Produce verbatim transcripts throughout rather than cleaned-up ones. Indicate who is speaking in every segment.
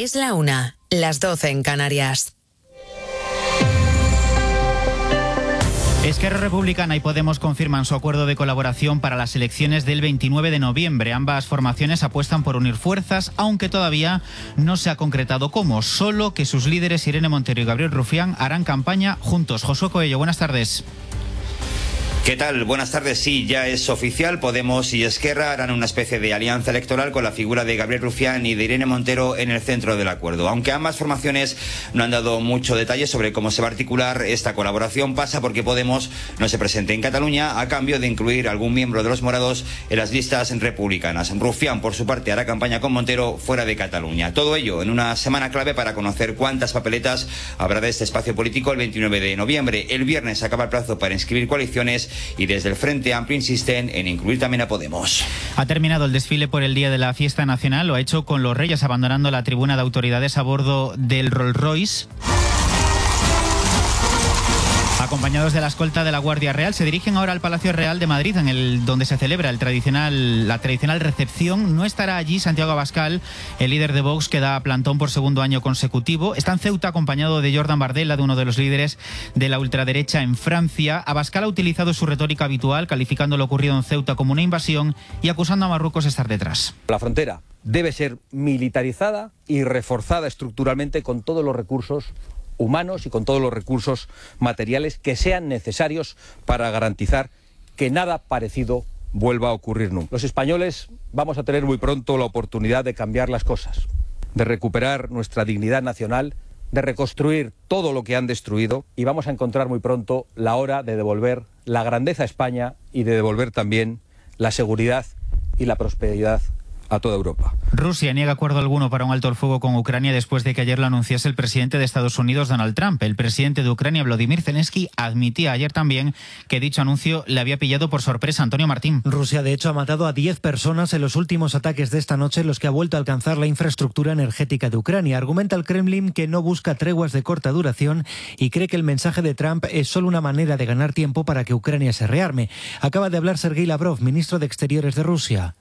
Speaker 1: Es la una, las doce en Canarias.
Speaker 2: Esquerra Republicana y Podemos confirman su acuerdo de colaboración para las elecciones del veintinueve de noviembre. Ambas formaciones apuestan por unir fuerzas, aunque todavía no se ha concretado cómo. Solo que sus líderes Irene Montero y Gabriel Rufián harán campaña juntos. Josué Coello, buenas tardes.
Speaker 3: ¿Qué tal? Buenas tardes. Sí, ya es oficial. Podemos y Esquerra harán una especie de alianza electoral con la figura de Gabriel Rufián y de Irene Montero en el centro del acuerdo. Aunque ambas formaciones no han dado mucho detalle sobre cómo se va a articular esta colaboración, pasa porque Podemos no se presente en Cataluña a cambio de incluir algún miembro de los morados en las listas republicanas. Rufián, por su parte, hará campaña con Montero fuera de Cataluña. Todo ello en una semana clave para conocer cuántas papeletas habrá de este espacio político el veintinueve de noviembre. El viernes acaba el plazo para inscribir coaliciones y desde el Frente Amplio insisten en incluir también a Podemos.
Speaker 2: Ha terminado el desfile por el día de la fiesta nacional. Lo ha hecho con los Reyes abandonando la tribuna de autoridades a bordo del Rolls Royce. Acompañados de la escolta de la Guardia Real, se dirigen ahora al Palacio Real de Madrid, en el donde se celebra el tradicional, la tradicional recepción. No estará allí Santiago Abascal, el líder de Vox, que da plantón por segundo año consecutivo. Está en Ceuta acompañado de Jordan Bardella, de uno de los líderes de la ultraderecha en Francia. Abascal ha utilizado su retórica habitual, calificando lo ocurrido en Ceuta como una invasión y acusando a Marruecos de estar detrás.
Speaker 4: La frontera debe ser militarizada y reforzada estructuralmente con todos los recursos humanos y con todos los recursos materiales que sean necesarios para garantizar que nada parecido vuelva a ocurrir nunca. Los españoles vamos a tener muy pronto la oportunidad de cambiar las cosas, de recuperar nuestra dignidad nacional, de reconstruir todo lo que han destruido, y vamos a encontrar muy pronto la hora de devolver la grandeza a España y de devolver también la seguridad y la prosperidad a toda Europa.
Speaker 2: Rusia niega acuerdo alguno para un alto el fuego con Ucrania después de que ayer lo anunciase el presidente de Estados Unidos, Donald Trump. El presidente de Ucrania, Volodymyr Zelensky, admitía ayer también que dicho anuncio le había pillado por sorpresa. Antonio Martín.
Speaker 5: Rusia, de hecho, ha matado a diez personas en los últimos ataques de esta noche en los que ha vuelto a alcanzar la infraestructura energética de Ucrania. Argumenta el Kremlin que no busca treguas de corta duración y cree que el mensaje de Trump es solo una manera de ganar tiempo para que Ucrania se rearme. Acaba de hablar Sergei Lavrov, ministro de Exteriores de Rusia.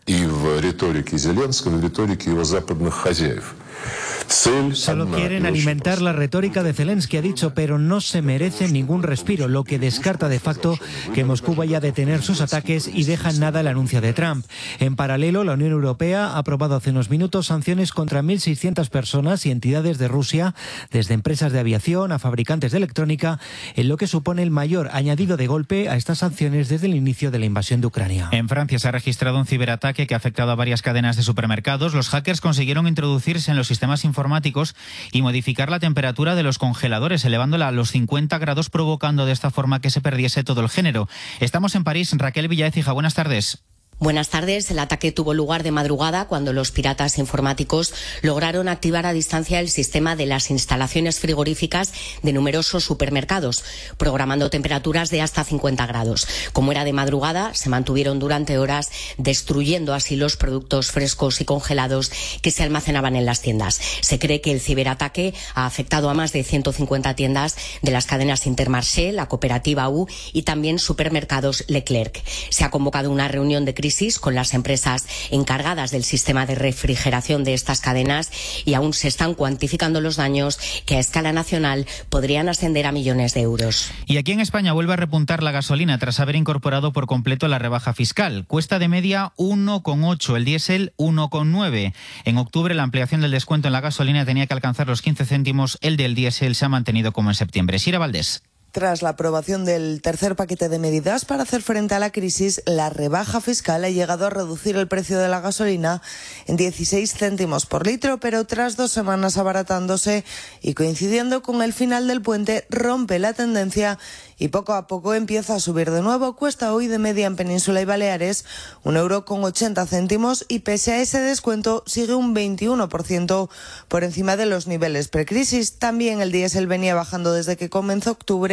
Speaker 5: Solo quieren alimentar la retórica de Zelensky, ha dicho, pero no se merece ningún respiro, lo que descarta de facto que Moscú vaya a detener sus ataques y deja en nada el anuncio de Trump. En paralelo, la Unión Europea ha aprobado hace unos minutos sanciones contra mil seiscientas personas y entidades de Rusia, desde empresas de aviación a fabricantes de electrónica, en lo que supone el mayor añadido de golpe a estas sanciones desde el inicio de la invasión de Ucrania.
Speaker 2: En Francia se ha registrado un ciberataque que ha afectado a varias cadenas de supermercados. Los hackers consiguieron introducirse en los sistemas informáticos y modificar la temperatura de los congeladores, elevándola a los cincuenta grados, provocando de esta forma que se perdiese todo el género. Estamos en París. Raquel Villaécija, buenas tardes.
Speaker 6: Buenas tardes. El ataque tuvo lugar de madrugada cuando los piratas informáticos lograron activar a distancia el sistema de las instalaciones frigoríficas de numerosos supermercados, programando temperaturas de hasta cincuenta grados. Como era de madrugada, se mantuvieron durante horas, destruyendo así los productos frescos y congelados que se almacenaban en las tiendas. Se cree que el ciberataque ha afectado a más de ciento cincuenta tiendas de las cadenas Intermarché, la cooperativa U y también supermercados Leclerc. Se ha convocado una reunión de crisis con las empresas encargadas del sistema de refrigeración de estas cadenas y aún se están cuantificando los daños que a escala nacional podrían ascender a millones de euros.
Speaker 2: Y aquí en España vuelve a repuntar la gasolina tras haber incorporado por completo la rebaja fiscal. Cuesta de media uno coma ocho, el diésel uno coma nueve. En octubre la ampliación del descuento en la gasolina tenía que alcanzar los quince céntimos, el del diésel se ha mantenido como en septiembre. Sira Valdés.
Speaker 7: Tras la aprobación del tercer paquete de medidas para hacer frente a la crisis, la rebaja fiscal ha llegado a reducir el precio de la gasolina en dieciséis céntimos por litro, pero tras dos semanas abaratándose y coincidiendo con el final del puente, rompe la tendencia y poco a poco empieza a subir de nuevo. Cuesta hoy de media en Península y Baleares un euro con ochenta céntimos y pese a ese descuento sigue un veintiuno por ciento por encima de los niveles precrisis. También el diésel venía bajando desde que comenzó octubre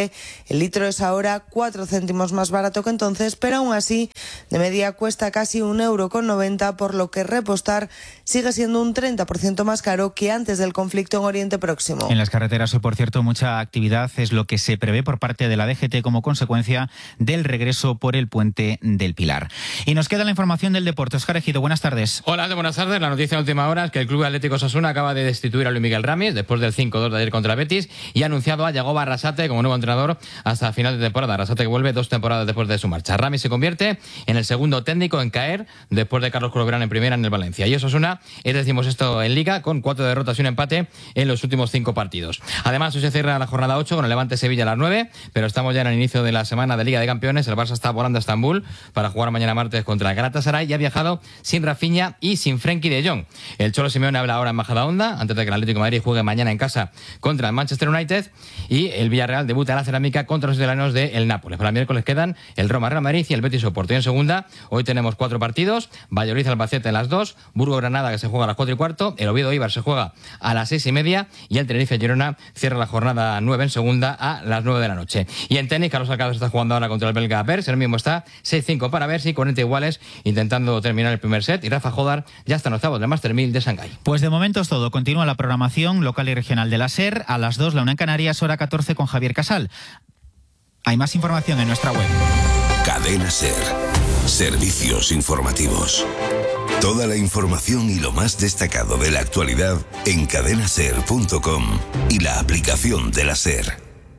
Speaker 7: noviembre. El litro es ahora cuatro céntimos más barato que entonces, pero aún así de media cuesta casi un euro con noventa, por lo que repostar sigue siendo un treinta por ciento más caro que antes del conflicto en Oriente Próximo.
Speaker 2: En las carreteras hoy, por cierto, mucha actividad es lo que se prevé por parte de la D G T como consecuencia del regreso por el puente del Pilar. Y nos queda la información del deporte. Óscar Ejido, buenas tardes.
Speaker 8: Hola, buenas tardes. La noticia de última hora es que el Club Atlético Osasuna acaba de destituir a Luis Miguel Ramis después del cinco dos de ayer contra Betis y ha anunciado a Yagoba Arrasate como nuevo entrenador hasta final de temporada. Arrasate que vuelve dos temporadas después de su marcha. Ramis se convierte en el segundo técnico en caer después de Carlos Corberán en primera en el Valencia. Y Osasuna es decimosexto en Liga con cuatro derrotas y un empate en los últimos cinco partidos. Además, hoy se cierra la jornada ocho con el Levante Sevilla a las nueve, pero estamos ya en el inicio de la semana de Liga de Campeones. El Barça está volando a Estambul para jugar mañana martes contra el Galatasaray y ha viajado sin Rafinha y sin Frenkie de Jong. El Cholo Simeone habla ahora en Majadahonda antes de que el Atlético de Madrid juegue mañana en casa contra el Manchester United y el Villarreal debuta en la cerámica contra los italianos de el Nápoles. Para el miércoles quedan el Roma Real Madrid y el Betis Oporto. Y en segunda, hoy tenemos cuatro partidos: Valladolid Albacete en las dos, Burgos Granada que se juega a las cuatro y cuarto, el Oviedo Eibar se juega a las seis y media y el Tenerife Girona cierra la jornada nueve en segunda a las nueve de la noche. Y en tenis, Carlos Alcaraz está jugando ahora contra el belga Bers, el mismo está seis cinco para Bers y cuarenta iguales intentando terminar el primer set, y Rafa Jodar ya está en octavos del Master mil de Shanghái.
Speaker 2: Pues de momento es todo. Continúa la programación local y regional de la SER. A las dos, la una en Canarias, hora catorce con Javier Casal. Hay más información en nuestra web.
Speaker 9: Cadena SER. Servicios informativos. Toda la información y lo más destacado de la actualidad en cadena ser punto com y la aplicación de la SER.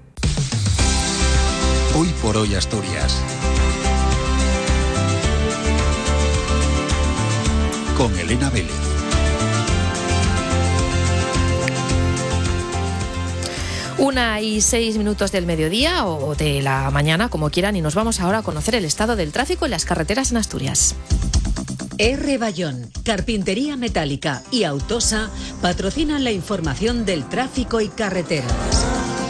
Speaker 10: Hoy por hoy Asturias. Con Elena Vélez.
Speaker 11: Una y seis minutos del mediodía o de la mañana, como quieran, y nos vamos ahora a conocer el estado del tráfico en las carreteras en Asturias.
Speaker 12: R. Bayón, Carpintería Metálica y Autosa patrocinan la información del tráfico y carreteras.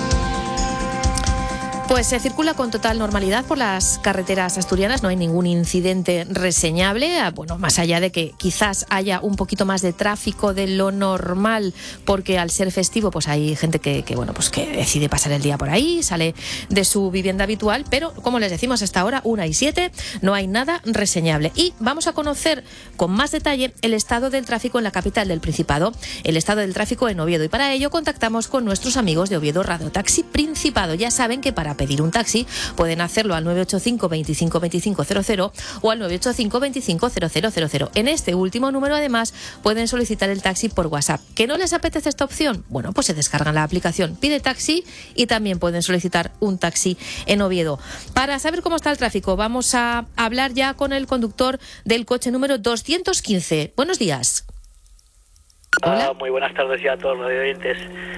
Speaker 11: Pues se circula con total normalidad por las carreteras asturianas, no hay ningún incidente reseñable, bueno, más allá de que quizás haya un poquito más de tráfico de lo normal, porque al ser festivo pues hay gente que, que bueno, pues que decide pasar el día por ahí, sale de su vivienda habitual, pero como les decimos hasta ahora, una y siete, no hay nada reseñable. Y vamos a conocer con más detalle el estado del tráfico en la capital del Principado, el estado del tráfico en Oviedo, y para ello contactamos con nuestros amigos de Oviedo Radotaxi Principado. Ya saben que para pedir un taxi pueden hacerlo al nueve ocho cinco, veinticinco, veinticinco cero cero o al nueve ocho cinco, veinticinco, cero cero cero cero. En este último número además pueden solicitar el taxi por WhatsApp. ¿Que no les apetece esta opción? Bueno, pues se descargan la aplicación Pide Taxi y también pueden solicitar un taxi en Oviedo. Para saber cómo está el tráfico vamos a hablar ya con el conductor del coche número doscientos quince. Buenos días.
Speaker 13: Hola. Ah, muy buenas tardes ya a todos los oyentes.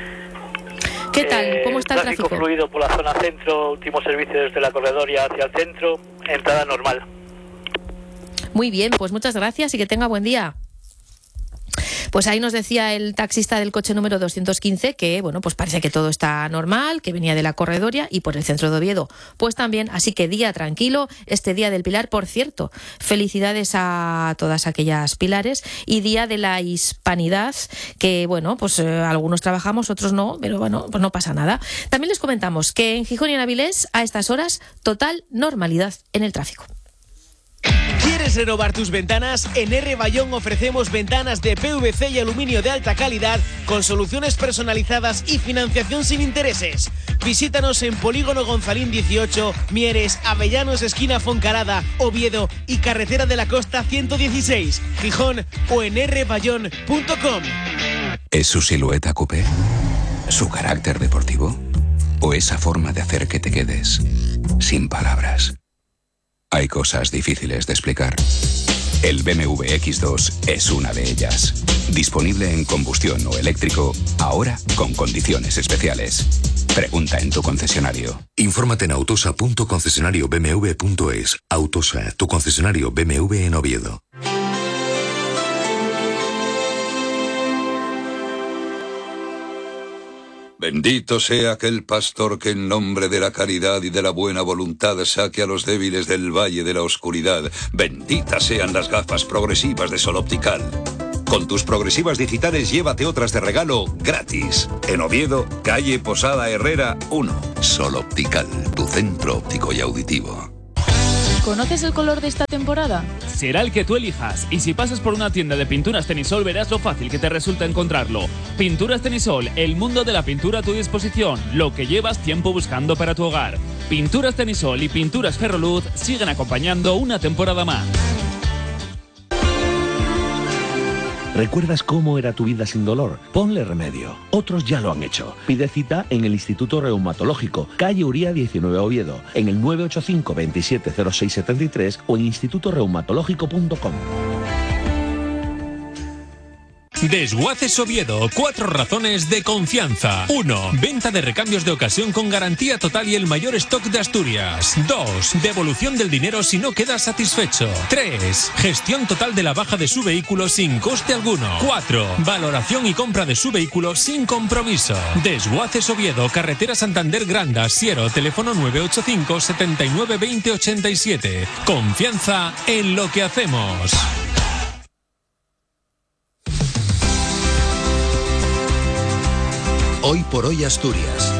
Speaker 11: ¿Qué tal? ¿Cómo está el tráfico?
Speaker 13: Tráfico fluido por la zona centro, último servicio desde la corredoria hacia el centro, entrada normal.
Speaker 11: Muy bien, pues muchas gracias y que tenga buen día. Pues ahí nos decía el taxista del coche número doscientos quince que, bueno, pues parece que todo está normal, que venía de la corredoria y por el centro de Oviedo. Pues también, así que día tranquilo, este día del Pilar, por cierto, felicidades a todas aquellas pilares y día de la hispanidad, que, bueno, pues eh, algunos trabajamos, otros no, pero bueno, pues no pasa nada. También les comentamos que en Gijón y en Avilés, a estas horas, total normalidad en el tráfico.
Speaker 14: ¿Quieres renovar tus ventanas? En R. Bayón ofrecemos ventanas de P V C y aluminio de alta calidad con soluciones personalizadas y financiación sin intereses. Visítanos en Polígono Gonzalín dieciocho, Mieres, Avellanos, esquina Foncarada, Oviedo y Carretera de la Costa ciento dieciséis, Gijón o en r bayón punto com.
Speaker 10: ¿Es su silueta coupé? ¿Su carácter deportivo? ¿O esa forma de hacer que te quedes sin palabras? Hay cosas difíciles de explicar. El B M W equis dos es una de ellas. Disponible en combustión o eléctrico, ahora con condiciones especiales. Pregunta en tu concesionario.
Speaker 9: Infórmate en autosa punto concesionario b m w punto es. Autosa, tu concesionario B M W en Oviedo.
Speaker 15: Bendito sea aquel pastor que en nombre de la caridad y de la buena voluntad saque a los débiles del valle de la oscuridad. Benditas sean las gafas progresivas de Sol Optical. Con tus progresivas digitales llévate otras de regalo gratis. En Oviedo, calle Posada Herrera uno.
Speaker 9: Sol Optical, tu centro óptico y auditivo.
Speaker 16: ¿Conoces el color de esta temporada?
Speaker 17: Será el que tú elijas, y si pasas por una tienda de pinturas Tenisol verás lo fácil que te resulta encontrarlo. Pinturas Tenisol, el mundo de la pintura a tu disposición, lo que llevas tiempo buscando para tu hogar. Pinturas Tenisol y Pinturas Ferroluz siguen acompañando una temporada más.
Speaker 18: ¿Recuerdas cómo era tu vida sin dolor? Ponle remedio. Otros ya lo han hecho. Pide cita en el Instituto Reumatológico, calle Uría diecinueve Oviedo, en el nueve ocho cinco, veintisiete cero seis setenta y tres o en instituto reumatológico punto com.
Speaker 19: Desguaces Oviedo, cuatro razones de confianza. uno. Venta de recambios de ocasión con garantía total y el mayor stock de Asturias. dos. Devolución del dinero si no quedas satisfecho. tres. Gestión total de la baja de su vehículo sin coste alguno. cuatro. Valoración y compra de su vehículo sin compromiso. Desguaces Oviedo, carretera Santander Granda, Siero, teléfono nueve ocho cinco, setenta y nueve, veinte, ochenta y siete. Confianza en lo que hacemos.
Speaker 9: Hoy por hoy Asturias.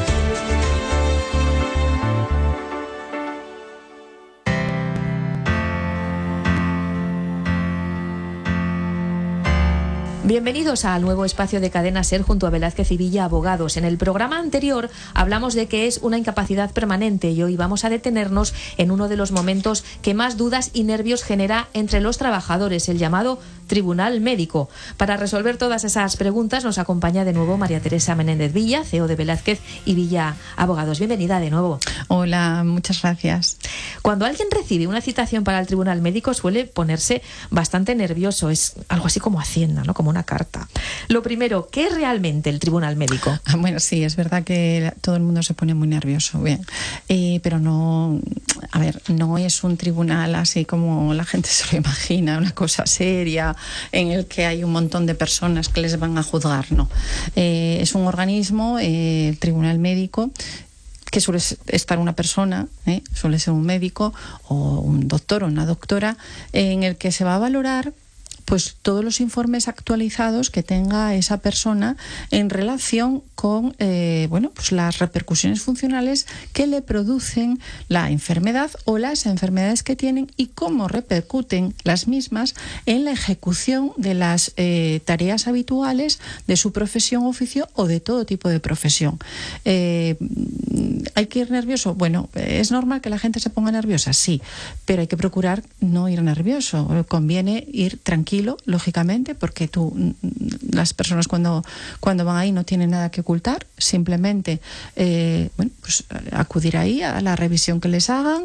Speaker 11: Bienvenidos al nuevo espacio de Cadena SER junto a Velázquez y Villa Abogados. En el programa anterior hablamos de que es una incapacidad permanente y hoy vamos a detenernos en uno de los momentos que más dudas y nervios genera entre los trabajadores, el llamado Tribunal Médico. Para resolver todas esas preguntas nos acompaña de nuevo María Teresa Menéndez Villa, C E O de Velázquez y Villa Abogados. Bienvenida de nuevo.
Speaker 20: Hola, muchas gracias.
Speaker 11: Cuando alguien recibe una citación para el Tribunal Médico suele ponerse bastante nervioso. Es algo así como Hacienda, ¿no? Como una carta. Lo primero, ¿qué es realmente el Tribunal Médico?
Speaker 20: Ah, bueno, sí, es verdad que todo el mundo se pone muy nervioso, bien, eh, pero no, a ver, no es un tribunal así como la gente se lo imagina, una cosa seria en el que hay un montón de personas que les van a juzgar, no. Eh, es un organismo, eh, el Tribunal Médico, que suele estar una persona, ¿eh? suele ser un médico o un doctor o una doctora, en el que se va a valorar pues todos los informes actualizados que tenga esa persona en relación con eh, bueno, pues las repercusiones funcionales que le producen la enfermedad o las enfermedades que tienen y cómo repercuten las mismas en la ejecución de las eh, tareas habituales de su profesión, oficio o de todo tipo de profesión. Eh, ¿Hay que ir nervioso? Bueno, ¿es normal que la gente se ponga nerviosa? Sí, pero hay que procurar no ir nervioso. Conviene ir tranquilo, lógicamente, porque tú, las personas cuando, cuando van ahí no tienen nada que ocultar, simplemente eh, bueno, pues acudir ahí a la revisión que les hagan,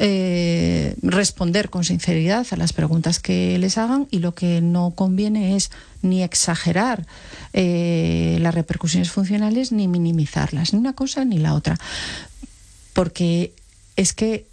Speaker 20: eh, responder con sinceridad a las preguntas que les hagan, y lo que no conviene es ni exagerar eh, las repercusiones funcionales ni minimizarlas, ni una cosa ni la otra, porque es que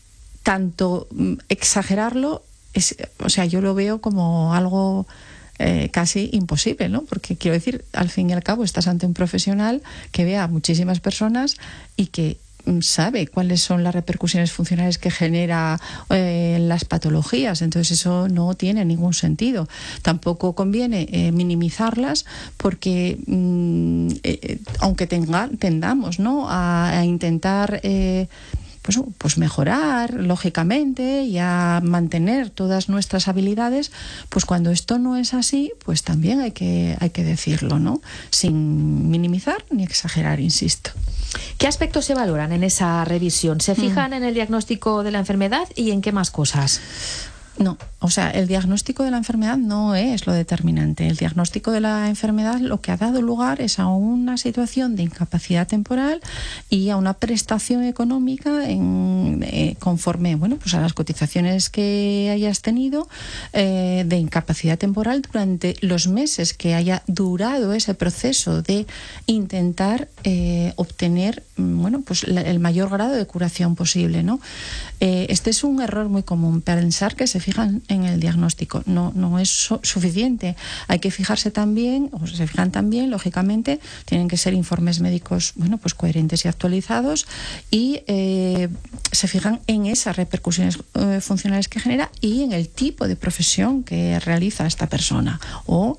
Speaker 20: tanto exagerarlo es, o sea, yo lo veo como algo eh, casi imposible, ¿no? Porque quiero decir, al fin y al cabo estás ante un profesional que ve a muchísimas personas y que sabe cuáles son las repercusiones funcionales que genera eh, las patologías, entonces eso no tiene ningún sentido. Tampoco conviene eh, minimizarlas porque mm, eh, aunque tenga, tendamos, ¿no?, a, a intentar eh, Pues, pues mejorar, lógicamente, y a mantener todas nuestras habilidades, pues cuando esto no es así, pues también hay que, hay que decirlo, ¿no? Sin minimizar ni exagerar, insisto.
Speaker 11: ¿Qué aspectos se valoran en esa revisión? ¿Se fijan mm. en el diagnóstico de la enfermedad y en qué más cosas?
Speaker 20: No, o sea, el diagnóstico de la enfermedad no es lo determinante. El diagnóstico de la enfermedad lo que ha dado lugar es a una situación de incapacidad temporal y a una prestación económica en, eh, conforme, bueno, pues a las cotizaciones que hayas tenido eh, de incapacidad temporal durante los meses que haya durado ese proceso de intentar eh, obtener, bueno, pues la, el mayor grado de curación posible, ¿no? Eh, este es un error muy común, pensar que se fijan en el diagnóstico. No, no es su- suficiente. Hay que fijarse también, o se fijan también, lógicamente, tienen que ser informes médicos, bueno, pues coherentes y actualizados, y eh, se fijan en esas repercusiones eh, funcionales que genera y en el tipo de profesión que realiza esta persona. O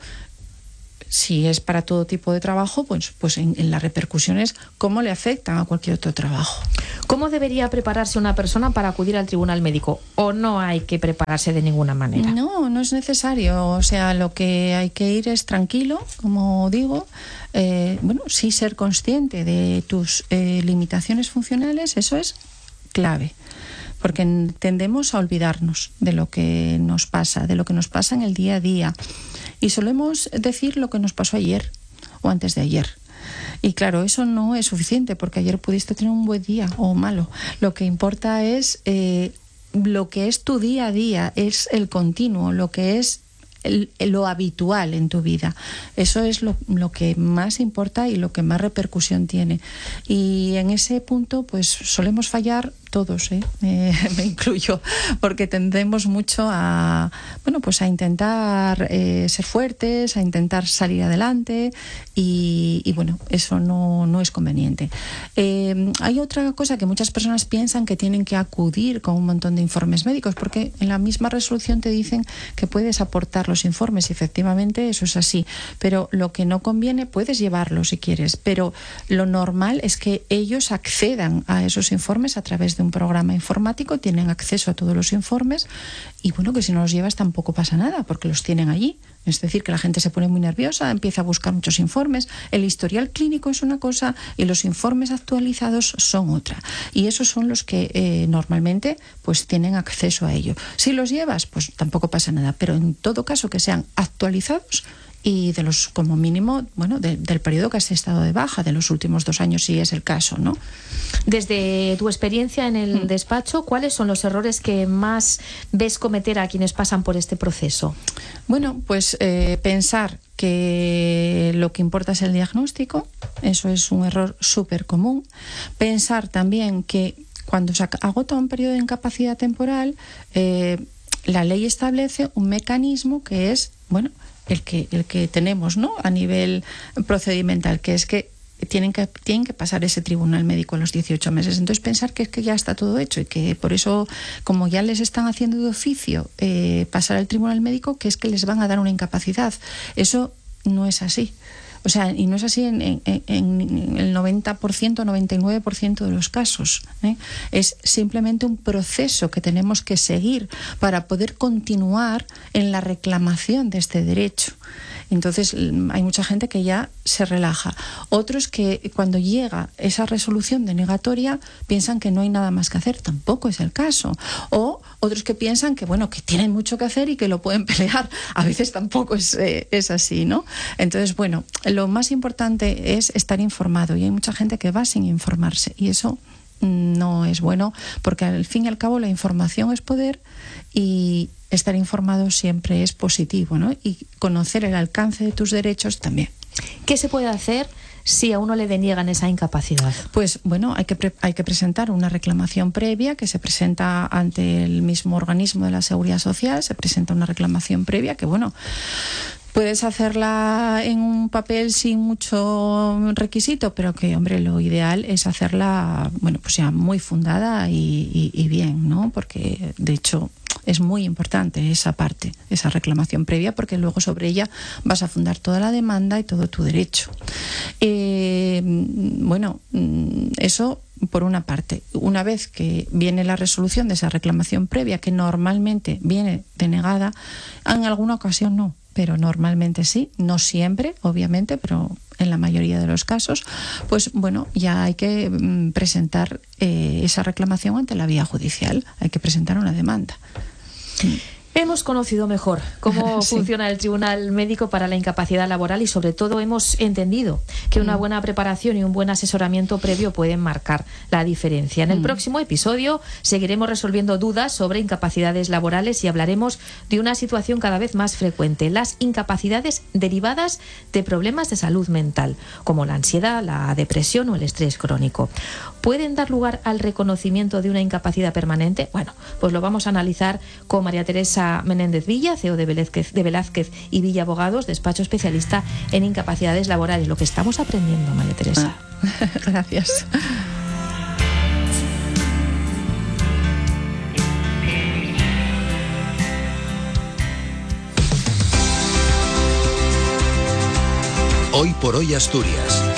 Speaker 20: si es para todo tipo de trabajo, pues, pues en, en las repercusiones, cómo le afectan a cualquier otro trabajo.
Speaker 11: ¿Cómo debería prepararse una persona para acudir al tribunal médico? ¿O no hay que prepararse de ninguna manera?
Speaker 20: No, no es necesario. O sea, lo que hay que ir es tranquilo, como digo. Eh, bueno, sí ser consciente de tus eh, limitaciones funcionales, eso es clave. Porque tendemos a olvidarnos de lo que nos pasa, de lo que nos pasa en el día a día. Y solemos decir lo que nos pasó ayer o antes de ayer. Y claro, eso no es suficiente, porque ayer pudiste tener un buen día o malo. Lo que importa es eh, lo que es tu día a día, es el continuo, lo que es el, lo habitual en tu vida. Eso es lo, lo que más importa y lo que más repercusión tiene. Y en ese punto, pues solemos fallar todos, ¿eh? Eh, me incluyo, porque tendemos mucho a, bueno, pues a intentar eh, ser fuertes, a intentar salir adelante, y, y bueno, eso no, no es conveniente. Eh, hay otra cosa que muchas personas piensan, que tienen que acudir con un montón de informes médicos, porque en la misma resolución te dicen que puedes aportar los informes, y efectivamente eso es así, pero lo que no conviene, puedes llevarlos si quieres, pero lo normal es que ellos accedan a esos informes a través de un programa informático, tienen acceso a todos los informes, y bueno, que si no los llevas tampoco pasa nada, porque los tienen allí. Es decir, que la gente se pone muy nerviosa, empieza a buscar muchos informes. El historial clínico es una cosa y los informes actualizados son otra. Y esos son los que eh, normalmente pues tienen acceso a ello. Si los llevas, pues tampoco pasa nada, pero en todo caso que sean actualizados, y de los, como mínimo, bueno, de, del periodo que has estado de baja, de los últimos dos años, si es el caso, ¿no?
Speaker 11: Desde tu experiencia en el mm. despacho, ¿cuáles son los errores que más ves cometer a quienes pasan por este proceso?
Speaker 20: Bueno, pues eh, pensar que lo que importa es el diagnóstico, eso es un error súper común. Pensar también que cuando se agota un periodo de incapacidad temporal, eh, la ley establece un mecanismo que es, bueno, el que, el que tenemos, ¿no?, a nivel procedimental, que es que tienen que tienen que pasar ese tribunal médico a los dieciocho meses. Entonces pensar que es que ya está todo hecho y que por eso, como ya les están haciendo de oficio eh, pasar al tribunal médico, que es que les van a dar una incapacidad. Eso no es así. O sea, y no es así en, en, en el noventa por ciento, noventa y nueve por ciento de los casos, ¿eh? Es simplemente un proceso que tenemos que seguir para poder continuar en la reclamación de este derecho. Entonces hay mucha gente que ya se relaja. Otros que cuando llega esa resolución denegatoria piensan que no hay nada más que hacer. Tampoco es el caso. O otros que piensan que, bueno, que tienen mucho que hacer y que lo pueden pelear. A veces tampoco es, eh, es así, ¿no? Entonces, bueno, lo más importante es estar informado, y hay mucha gente que va sin informarse, y eso no es bueno, porque al fin y al cabo la información es poder, y estar informado siempre es positivo, ¿no? Y conocer el alcance de tus derechos también.
Speaker 11: ¿Qué se puede hacer si a uno le deniegan esa incapacidad?
Speaker 20: Pues bueno, hay que, pre- hay que presentar una reclamación previa, que se presenta ante el mismo organismo de la Seguridad Social. Se presenta una reclamación previa que, bueno, puedes hacerla en un papel sin mucho requisito, pero que, hombre, lo ideal es hacerla, bueno, pues ya muy fundada y, y, y bien, ¿no? Porque, de hecho, es muy importante esa parte, esa reclamación previa, porque luego sobre ella vas a fundar toda la demanda y todo tu derecho. Eh, bueno, eso por una parte. Una vez que viene la resolución de esa reclamación previa, que normalmente viene denegada, en alguna ocasión no, pero normalmente sí, no siempre, obviamente, pero en la mayoría de los casos, pues bueno, ya hay que mm, presentar eh, esa reclamación ante la vía judicial, hay que presentar una demanda.
Speaker 11: Hemos conocido mejor cómo sí. funciona el Tribunal Médico para la Incapacidad Laboral, y sobre todo hemos entendido que una buena preparación y un buen asesoramiento previo pueden marcar la diferencia. En el mm. próximo episodio seguiremos resolviendo dudas sobre incapacidades laborales y hablaremos de una situación cada vez más frecuente: las incapacidades derivadas de problemas de salud mental, como la ansiedad, la depresión o el estrés crónico. ¿pueden dar lugar al reconocimiento de una incapacidad permanente? Bueno, pues lo vamos a analizar con María Teresa Menéndez Villa, C E O de Velázquez, de Velázquez y Villa Abogados, despacho especialista en incapacidades laborales. Lo que estamos aprendiendo, María Teresa.
Speaker 20: Ah, gracias.
Speaker 21: Hoy por hoy Asturias.